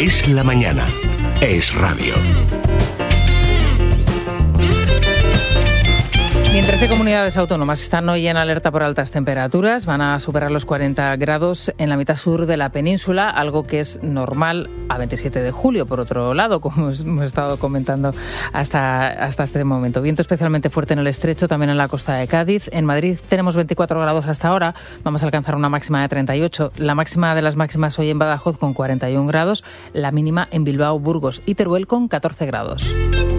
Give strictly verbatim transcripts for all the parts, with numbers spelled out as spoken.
Es la mañana. Es radio. Y en trece comunidades autónomas están hoy en alerta por altas temperaturas. Van a superar los cuarenta grados en la mitad sur de la península, algo que es normal a veintisiete de julio, por otro lado, como hemos estado comentando hasta, hasta este momento. Viento especialmente fuerte en el estrecho, también en la costa de Cádiz. En Madrid tenemos veinticuatro grados hasta ahora. Vamos a alcanzar una máxima de treinta y ocho. La máxima de las máximas hoy en Badajoz con cuarenta y un grados. La mínima en Bilbao, Burgos y Teruel con catorce grados.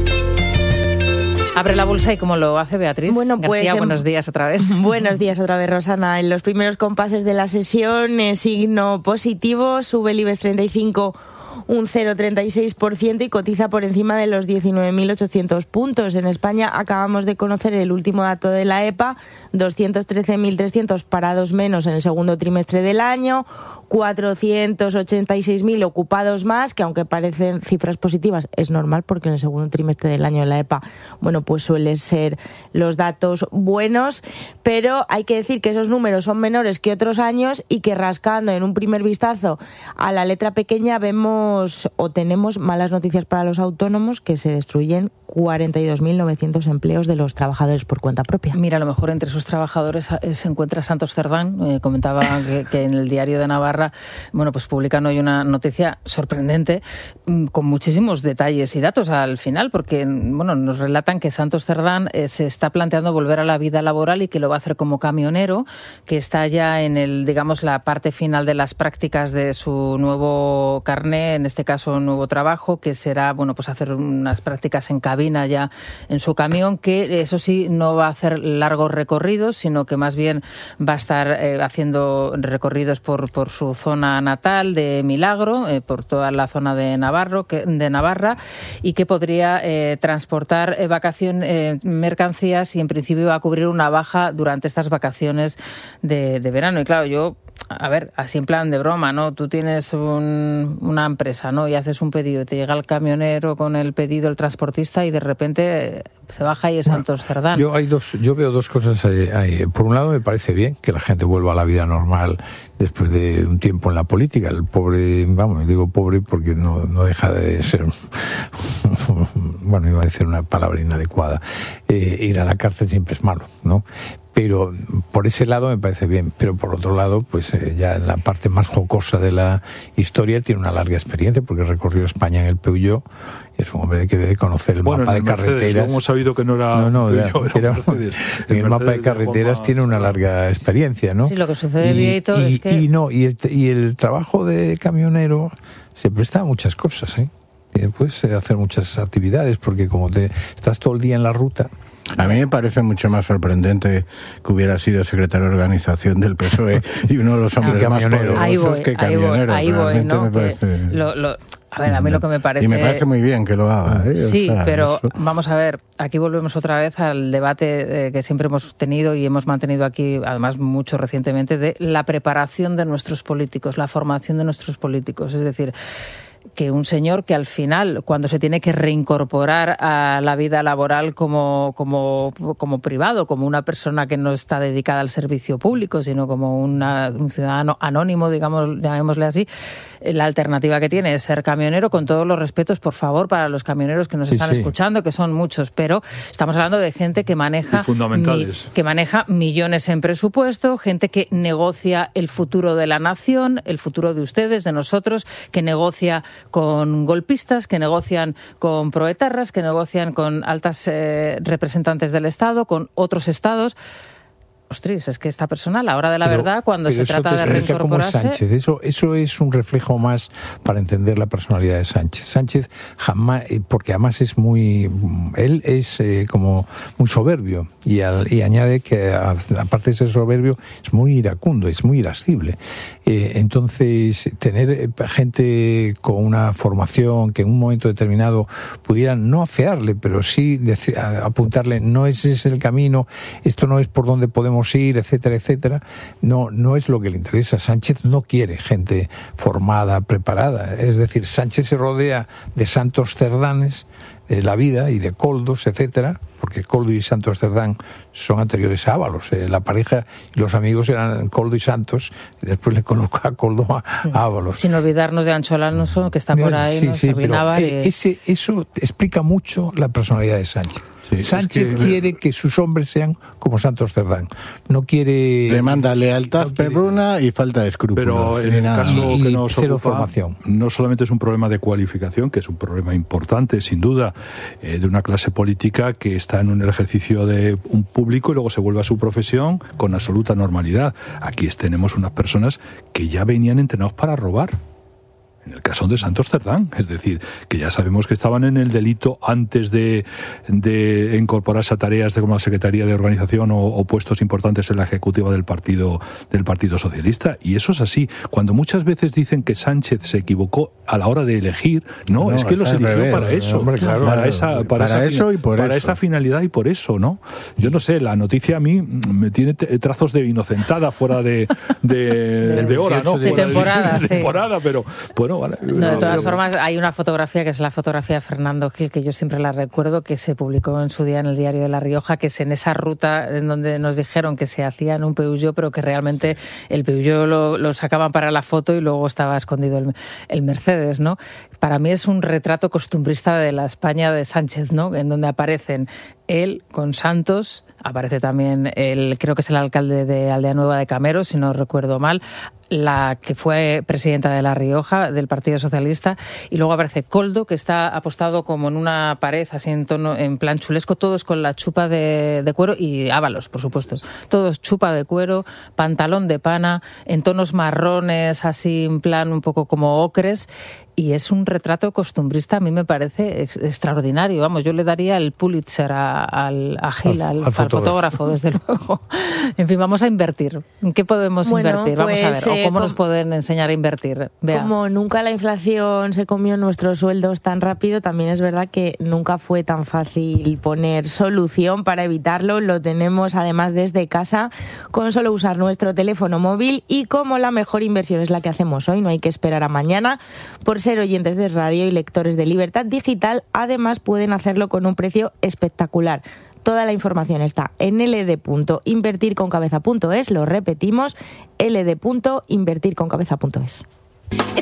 Abre la bolsa y cómo lo hace Beatriz. Bueno, pues García, buenos días otra vez. Buenos días otra vez, Rosana. En los primeros compases de la sesión, eh, signo positivo, sube el IBEX treinta y cinco un cero coma treinta y seis por ciento y cotiza por encima de los diecinueve mil ochocientos puntos. En España acabamos de conocer el último dato de la E P A, doscientos trece mil trescientos parados menos en el segundo trimestre del año, cuatrocientos ochenta y seis mil ocupados más, que aunque parecen cifras positivas, es normal porque en el segundo trimestre del año de la E P A, bueno, pues suelen ser los datos buenos, pero hay que decir que esos números son menores que otros años y que rascando en un primer vistazo a la letra pequeña vemos o tenemos malas noticias para los autónomos, que se destruyen cuarenta y dos mil novecientos empleos de los trabajadores por cuenta propia. Mira, a lo mejor entre esos trabajadores se encuentra Santos Cerdán. Eh, comentaba que, que en el Diario de Navarra, bueno, pues publican hoy una noticia sorprendente con muchísimos detalles y datos al final, porque bueno, nos relatan que Santos Cerdán eh, se está planteando volver a la vida laboral y que lo va a hacer como camionero, que está ya en el, digamos, la parte final de las prácticas de su nuevo carné, en este caso un nuevo trabajo, que será, bueno, pues hacer unas prácticas en cabina ya en su camión, que eso sí no va a hacer largos recorridos, sino que más bien va a estar eh, haciendo recorridos por, por su zona natal de Milagro, eh, por toda la zona de Navarro, que, de Navarra, y que podría eh, transportar eh, vacación, eh, mercancías y en principio va a cubrir una baja durante estas vacaciones de, de verano. Y claro, yo a ver, así en plan de broma, ¿no? Tú tienes un, una empresa, ¿no? Y haces un pedido y te llega el camionero con el pedido, el transportista, y de repente se baja y es bueno, Santos Cerdán. Yo, hay dos, yo veo dos cosas ahí, ahí. Por un lado, me parece bien que la gente vuelva a la vida normal después de un tiempo en la política. El pobre, vamos, digo pobre porque no, no deja de ser, bueno, iba a decir una palabra inadecuada. Eh, ir a la cárcel siempre es malo, ¿no? Pero por ese lado me parece bien, pero por otro lado, pues eh, ya en la parte más jocosa de la historia tiene una larga experiencia, porque recorrió España en el Peugeot, y es un hombre que debe conocer el bueno, mapa el de Mercedes, carreteras. Hemos sabido que no era no, no, Peugeot, era, era Mercedes. En el, el mapa de carreteras de tiene una larga experiencia, ¿no? Sí, lo que sucede, y, Vieito, y, es que... Y, no, y, el, y el trabajo de camionero se presta a muchas cosas, ¿eh? Puedes hacer muchas actividades, porque como te estás todo el día en la ruta... A mí me parece mucho más sorprendente que hubiera sido secretario de organización del P S O E y uno de los hombres no, más poderosos ahí voy, que camionero. Ahí voy, ahí voy, ¿no? Me parece... lo, lo, a ver, a mí lo que me parece... Y me parece muy bien que lo haga, ¿eh? Sí, o sea, pero eso... vamos a ver, aquí volvemos otra vez al debate eh, que siempre hemos tenido y hemos mantenido aquí, además mucho recientemente, de la preparación de nuestros políticos, la formación de nuestros políticos. Es decir, que un señor que al final, cuando se tiene que reincorporar a la vida laboral como, como, como privado, como una persona que no está dedicada al servicio público, sino como una, un ciudadano anónimo, digamos, llamémosle así, la alternativa que tiene es ser camionero, con todos los respetos, por favor, para los camioneros que nos están sí, sí. escuchando, que son muchos, pero estamos hablando de gente que maneja, mi, que maneja millones en presupuesto, gente que negocia el futuro de la nación, el futuro de ustedes, de nosotros, que negocia con golpistas, que negocian con proetarras, que negocian con altas eh, representantes del Estado, con otros estados. Ostras, es que esta persona, a la hora de la pero, verdad, cuando se trata de reincorporarse... Como Sánchez. Eso, eso es un reflejo más para entender la personalidad de Sánchez. Sánchez jamás, porque además es muy... Él es eh, como muy soberbio y, al, y añade que, aparte de ser soberbio, es muy iracundo, es muy irascible. Eh, entonces, tener gente con una formación que en un momento determinado pudieran no afearle, pero sí decir, apuntarle, no ese es el camino, esto no es por donde podemos ir, etcétera, etcétera, no, no es lo que le interesa. Sánchez no quiere gente formada, preparada. Es decir, Sánchez se rodea de santos cerdanes de la vida y de coldos, etcétera, porque Koldo y Santos Cerdán son anteriores a Ábalos. Eh, la pareja y los amigos eran Koldo y Santos, y después le coloca a Koldo a, a Ábalos. Sin olvidarnos de Ancho Alonso, que está por ahí, sí, ¿no? Sí, pero, y... eh, ese, eso explica mucho la personalidad de Sánchez. Sí, Sánchez es que... quiere que sus hombres sean como Santos Cerdán. No quiere... Demanda lealtad no perruna y falta de escrúpulos. Pero en el caso y, que y nos cero ocupa, formación. No solamente es un problema de cualificación, que es un problema importante, sin duda, eh, de una clase política que está en un ejercicio de un público y luego se vuelve a su profesión con absoluta normalidad. Aquí tenemos unas personas que ya venían entrenados para robar. En el caso de Santos Cerdán, es decir, que ya sabemos que estaban en el delito antes de, de incorporarse a tareas de como la Secretaría de Organización o, o puestos importantes en la ejecutiva del partido del Partido Socialista, y eso es así. Cuando muchas veces dicen que Sánchez se equivocó a la hora de elegir, no, no es que los eligió revés, para eso, hombre, claro, para esa, para, para esa, eso y por para eso. esa finalidad y por eso, ¿no? Yo no sé, la noticia a mí me tiene trazos de inocentada fuera de de, de hora, ¿no? De Fuera temporada, de, de sí. temporada, pero bueno. Vale, no, de todas formas, hay una fotografía que es la fotografía de Fernando Gil, que yo siempre la recuerdo, que se publicó en su día en el Diario de La Rioja, que es en esa ruta en donde nos dijeron que se hacía en un Peugeot, pero que realmente el Peugeot lo, lo sacaban para la foto y luego estaba escondido el, el Mercedes, ¿no? Para mí es un retrato costumbrista de la España de Sánchez, ¿no? En donde aparecen él con Santos, aparece también el, creo que es el alcalde de Aldea Nueva de Camero, si no recuerdo mal, la que fue presidenta de La Rioja, del Partido Socialista, y luego aparece Koldo, que está apostado como en una pared, así en tono, en plan chulesco, todos con la chupa de, de cuero, y Ábalos, por supuesto, todos chupa de cuero, pantalón de pana, en tonos marrones, así en plan un poco como ocres, y es un retrato costumbrista, a mí me parece ex- extraordinario. Vamos, yo le daría el Pulitzer a, al, a Gil, al, al, al fotógrafo. fotógrafo, desde luego. En fin, vamos a invertir. ¿En qué podemos bueno, invertir? Vamos pues, a ver, o cómo eh, nos pueden enseñar a invertir. Vea. Como nunca la inflación se comió nuestros sueldos tan rápido, también es verdad que nunca fue tan fácil poner solución para evitarlo. Lo tenemos además desde casa, con solo usar nuestro teléfono móvil, y como la mejor inversión es la que hacemos hoy, no hay que esperar a mañana. Por ser oyentes de radio y lectores de Libertad Digital, además pueden hacerlo con un precio espectacular. Toda la información está en l d punto invertir con cabeza punto es, lo repetimos, l d punto invertir con cabeza punto es.